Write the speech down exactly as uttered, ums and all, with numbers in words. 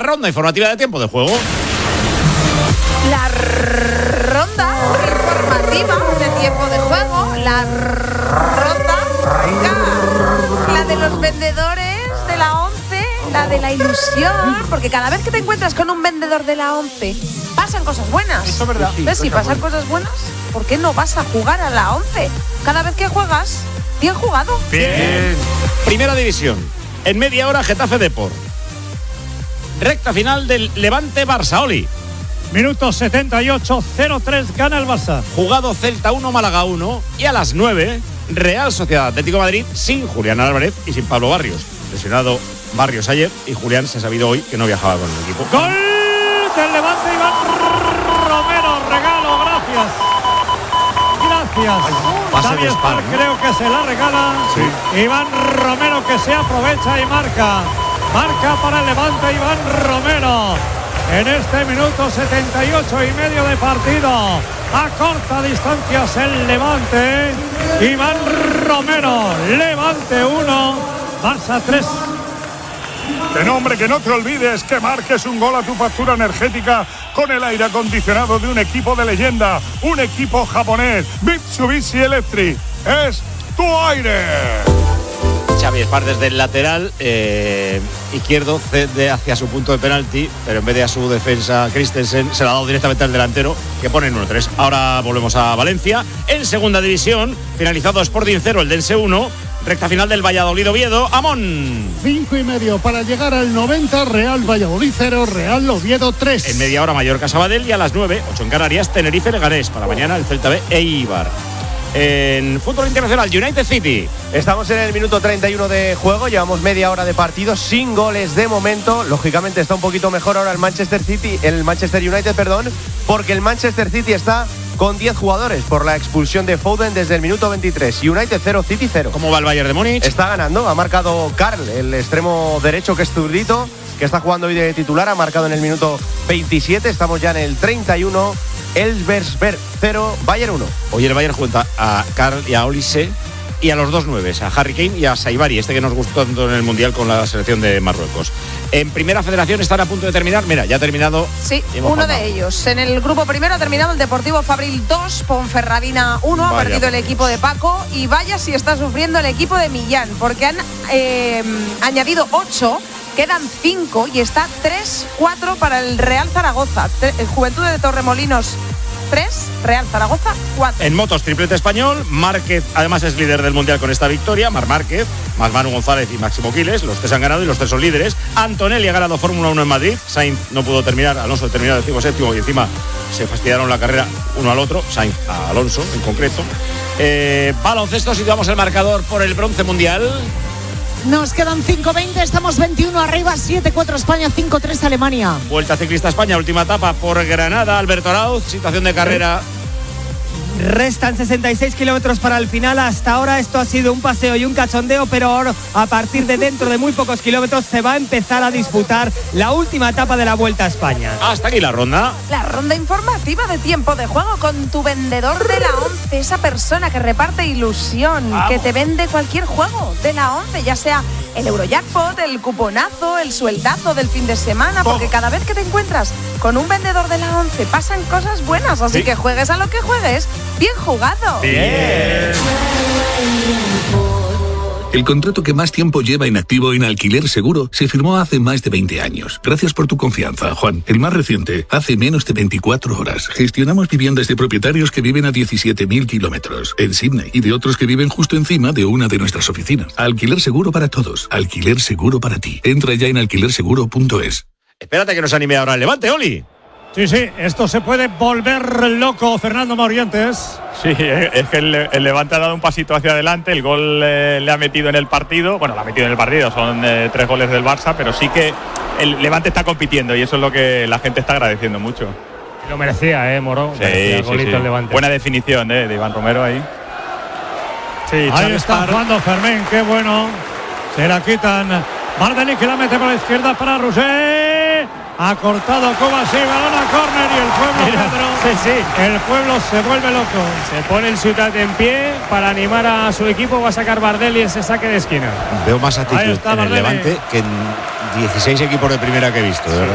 ronda informativa de tiempo de juego. La ronda informativa de tiempo de juego. La ronda. La de los vendedores de la once. La de la ilusión. Porque cada vez que te encuentras con un vendedor de la once, pasan cosas buenas. Eso es verdad. ¿Ves? Si pasan cosas buenas, ¿por qué no vas a jugar a la once? Cada vez que juegas, bien jugado. Bien. Primera división. En media hora, Getafe Depor. Recta final del Levante Barça, Oli. Minuto setenta y ocho, cero tres, gana el Barça. Jugado Celta uno, Málaga uno. Y a las nueve, Real Sociedad Atlético de Madrid sin Julián Álvarez y sin Pablo Barrios. Lesionado Barrios ayer y Julián se ha sabido hoy que no viajaba con el equipo. ¡Gol del Levante! Iván Romero, regalo, gracias. Gracias. Pase de Spar, ¿no? Creo que se la regala. Sí. Iván Romero, que se aprovecha y marca. Marca para el Levante Iván Romero. En este minuto setenta y ocho y medio de partido. A corta distancia es el Levante. Iván Romero. Levante uno, Barça tres. De nombre, que no te olvides que marques un gol a tu factura energética con el aire acondicionado de un equipo de leyenda, un equipo japonés, Mitsubishi Electric. Es tu aire. Xavi Espar desde el lateral eh, izquierdo cede hacia su punto de penalti, pero en vez de a su defensa Christensen se la ha dado directamente al delantero, que pone en uno tres. Ahora volvemos a Valencia. En segunda división, finalizado Sporting cero, el Dense uno. Recta final del Valladolid Oviedo, Amón. Cinco y medio para llegar al noventa, Real Valladolid cero, Real Oviedo tres. En media hora Mallorca Sabadell y a las nueve, ocho en Canarias, Tenerife Leganés. Para mañana el Celta B e Eibar. En fútbol internacional, United City. Estamos en el minuto treinta y uno de juego, llevamos media hora de partido sin goles de momento. Lógicamente está un poquito mejor ahora el Manchester City, el Manchester United, perdón, porque el Manchester City está con diez jugadores por la expulsión de Foden desde el minuto veintitrés. United cero, City cero. ¿Cómo va el Bayern de Múnich? Está ganando, ha marcado Karl, el extremo derecho que es zurdito, que está jugando hoy de titular, ha marcado en el minuto veintisiete, estamos ya en el treinta y uno. Elversberg cero, Bayern uno. Hoy el Bayern junta a Karl y a Olise y a los dos nueves, a Harry Kane y a Saibari, este que nos gustó tanto en el Mundial con la selección de Marruecos. En Primera Federación están a punto de terminar. Mira, ya ha terminado. Sí, uno formado. de ellos. En el grupo primero ha terminado el Deportivo Fabril dos, Ponferradina uno. Ha perdido pues. el equipo de Paco. Y vaya si está sufriendo el equipo de Millán, porque han eh, añadido ocho. Quedan cinco y está tres cuatro para el Real Zaragoza. El Juventud de Torremolinos tres, Real Zaragoza cuatro. En motos, triplete español. Márquez además es líder del Mundial con esta victoria. Mar Márquez, más Manu González y Máximo Quiles. Los tres han ganado y los tres son líderes. Antonelli ha ganado Fórmula uno en Madrid. Sainz no pudo terminar. Alonso terminó décimo séptimo y encima se fastidiaron la carrera uno al otro. Sainz a Alonso en concreto. Eh, baloncesto, situamos el marcador por el bronce mundial. Nos quedan cinco veinte, estamos veintiuno arriba, siete cuatro España, cinco tres Alemania. Vuelta Ciclista España, última etapa por Granada, Alberto Arauz, situación de carrera. Restan sesenta y seis kilómetros para el final. Hasta ahora esto ha sido un paseo y un cachondeo, pero ahora, a partir de dentro de muy pocos kilómetros se va a empezar a disputar la última etapa de la Vuelta a España. Hasta aquí la ronda. La ronda informativa de tiempo de juego con tu vendedor de la once, esa persona que reparte ilusión, Vamos. que te vende cualquier juego de la once, ya sea el Eurojackpot, el cuponazo, el sueldazo del fin de semana, porque cada vez que te encuentras con un vendedor de la once pasan cosas buenas, así ¿Sí? que juegues a lo que juegues. Bien jugado. Bien. El contrato que más tiempo lleva inactivo en Alquiler Seguro se firmó hace más de veinte años. Gracias por tu confianza, Juan. El más reciente, hace menos de veinticuatro horas. Gestionamos viviendas de propietarios que viven a diecisiete mil kilómetros en Sydney y de otros que viven justo encima de una de nuestras oficinas. Alquiler Seguro para todos. Alquiler Seguro para ti. Entra ya en alquiler seguro punto es. Espérate que nos anime ahora el Levante, Oli. Sí, sí, esto se puede volver loco, Fernando Morientes. Sí, es que el, el Levante ha dado un pasito hacia adelante, el gol eh, le ha metido en el partido, bueno, le ha metido en el partido, son eh, tres goles del Barça, pero sí que el Levante está compitiendo y eso es lo que la gente está agradeciendo mucho. Y lo merecía, ¿eh, Moro? Sí, merecía el sí, golito sí. El Levante. Buena definición eh, de Iván Romero ahí. Sí, ahí está jugando Fermín, qué bueno. Se la quitan. Bardeni que la mete por la izquierda para Roger. Ha cortado Kovacic, balón a córner y el pueblo, Mira, Pedro, sí, sí. el pueblo se vuelve loco. Se pone el Ciutat en pie para animar a su equipo. Va a sacar Bardelli ese saque de esquina. Veo más actitud en el Levante que en dieciséis equipos de primera que he visto, de verdad.